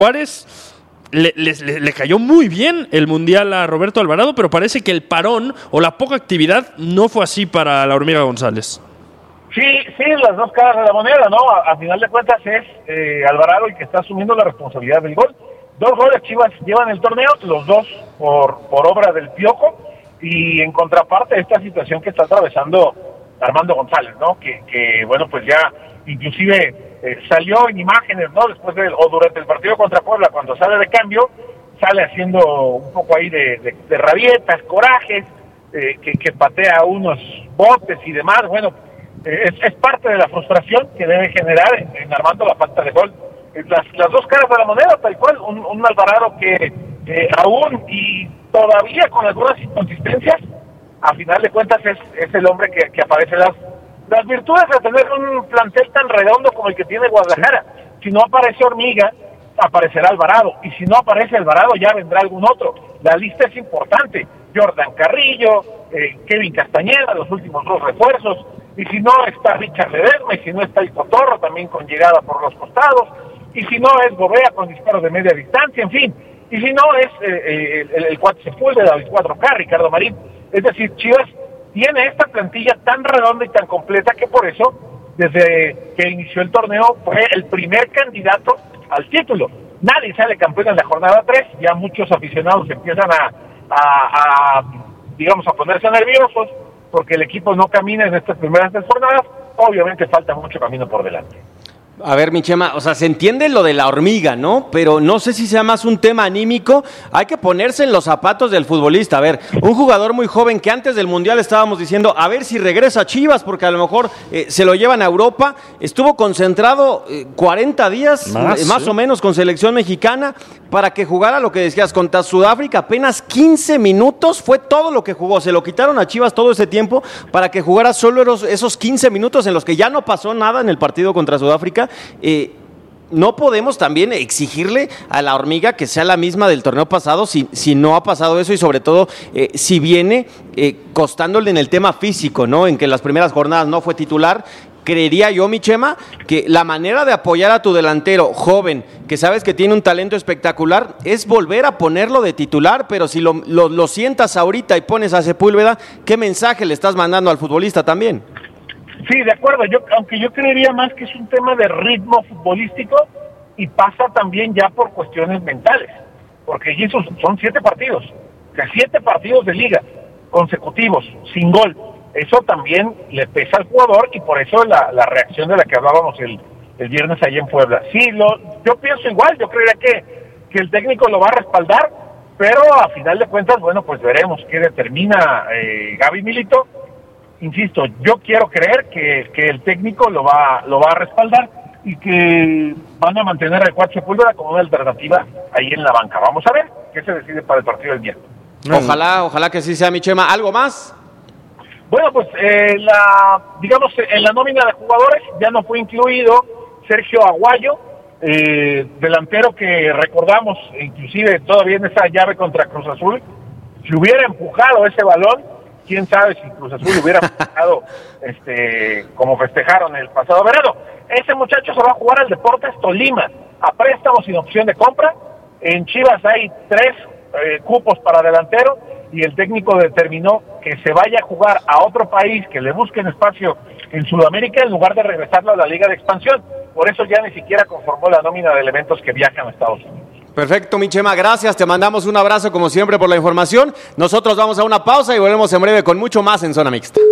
Juárez le cayó muy bien el Mundial a Roberto Alvarado, pero parece que el parón o la poca actividad no fue así para la Hormiga González. Sí, las dos caras de la moneda, ¿no? A final de cuentas es Alvarado el que está asumiendo la responsabilidad del gol. 2 goles Chivas llevan el torneo, los 2 por obra del Piojo, y en contraparte esta situación que está atravesando Armando González, ¿no? Que bueno, pues ya inclusive salió en imágenes, ¿no? Después o durante el partido contra Puebla, cuando sale de cambio, sale haciendo un poco ahí de rabietas, corajes, que patea unos botes y demás. Bueno, es parte de la frustración que debe generar en Armando la falta de gol. Las dos caras de la moneda, tal cual, un Alvarado que aún y todavía con algunas inconsistencias, a final de cuentas es el hombre que aparece. Las virtudes de tener un plantel tan redondo como el que tiene Guadalajara. Si no aparece Hormiga, aparecerá Alvarado, y si no aparece Alvarado ya vendrá algún otro. La lista es importante: Jordan Carrillo, Kevin Castañeda, los últimos 2 refuerzos, y si no está Richard Ledesma, y si no está el Cotorro también con llegada por los costados, y si no es Gobea con disparos de media distancia, en fin, y si no es el cuate Sepúlveda, el 4K, Ricardo Marín. Es decir, Chivas tiene esta plantilla tan redonda y tan completa que por eso, desde que inició el torneo, fue el primer candidato al título. Nadie sale campeón en la jornada 3, ya muchos aficionados empiezan a ponerse nerviosos porque el equipo no camina en estas primeras 3 jornadas. Obviamente falta mucho camino por delante. A ver, mi Chema, o sea, se entiende lo de la Hormiga, ¿no? Pero no sé si sea más un tema anímico. Hay que ponerse en los zapatos del futbolista. A ver, un jugador muy joven que antes del Mundial estábamos diciendo, a ver si regresa a Chivas, porque a lo mejor se lo llevan a Europa. Estuvo concentrado 40 días, más o menos, con selección mexicana, para que jugara lo que decías, contra Sudáfrica. Apenas 15 minutos fue todo lo que jugó. Se lo quitaron a Chivas todo ese tiempo para que jugara solo esos 15 minutos en los que ya no pasó nada en el partido contra Sudáfrica. No podemos también exigirle a la Hormiga que sea la misma del torneo pasado si no ha pasado eso, y sobre todo si viene costándole en el tema físico, ¿no? En que en las primeras jornadas no fue titular. Creería yo, mi Chema, que la manera de apoyar a tu delantero joven, que sabes que tiene un talento espectacular, es volver a ponerlo de titular. Pero si lo sientas ahorita y pones a Sepúlveda, ¿qué mensaje le estás mandando al futbolista también? Sí, de acuerdo. Aunque yo creería más que es un tema de ritmo futbolístico y pasa también ya por cuestiones mentales, porque esos son 7 partidos, o sea, 7 partidos de liga consecutivos sin gol. Eso también le pesa al jugador, y por eso la reacción de la que hablábamos el viernes allá en Puebla. Sí, yo pienso igual. Yo creería que el técnico lo va a respaldar, pero a final de cuentas, bueno, pues veremos qué determina Gaby Milito. Insisto, yo quiero creer que el técnico lo va a respaldar y que van a mantener al Cuate Sepúlveda como una alternativa ahí en la banca. Vamos a ver qué se decide para el partido del viernes. Ojalá que sí sea, mi Chema. ¿Algo más? Bueno, pues en la nómina de jugadores ya no fue incluido Sergio Aguayo, delantero que recordamos, inclusive todavía en esa llave contra Cruz Azul, si hubiera empujado ese balón, quién sabe si Cruz Azul hubiera festejado como festejaron el pasado verano. Ese muchacho se va a jugar al Deportes Tolima, a préstamo sin opción de compra. En Chivas hay 3 cupos para delantero, y el técnico determinó que se vaya a jugar a otro país, que le busquen espacio en Sudamérica en lugar de regresarlo a la Liga de Expansión. Por eso ya ni siquiera conformó la nómina de elementos que viajan a Estados Unidos. Perfecto, mi Chema, gracias, te mandamos un abrazo como siempre por la información. Nosotros vamos a una pausa y volvemos en breve con mucho más en Zona Mixta.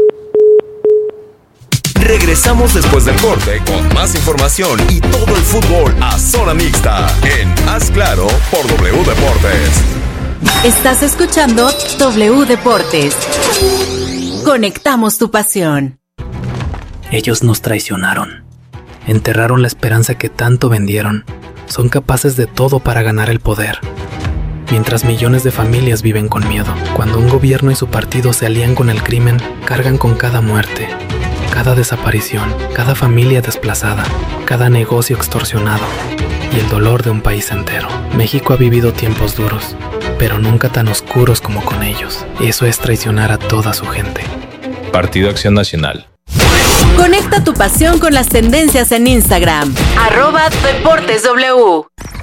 Regresamos después del corte con más información y todo el fútbol a Zona Mixta en Haz Claro por W Deportes. Estás escuchando W Deportes. Conectamos tu pasión. Ellos nos traicionaron. Enterraron la esperanza que tanto vendieron. Son capaces de todo para ganar el poder. Mientras millones de familias viven con miedo. Cuando un gobierno y su partido se alían con el crimen, cargan con cada muerte, cada desaparición, cada familia desplazada, cada negocio extorsionado y el dolor de un país entero. México ha vivido tiempos duros, pero nunca tan oscuros como con ellos. Eso es traicionar a toda su gente. Partido Acción Nacional. Conecta tu pasión con las tendencias en Instagram. @DeportesW.